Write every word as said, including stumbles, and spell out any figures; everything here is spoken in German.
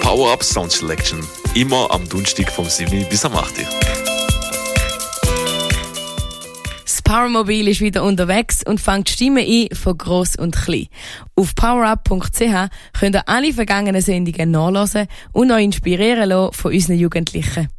Power-Up Sound Selection. Immer am Donnerstag vom sieben bis am acht. Das Powermobil ist wieder unterwegs und fängt Stimmen ein von gross und klein. Auf powerup punkt c h könnt ihr alle vergangenen Sendungen nachhören und euch inspirieren lassen von unseren Jugendlichen.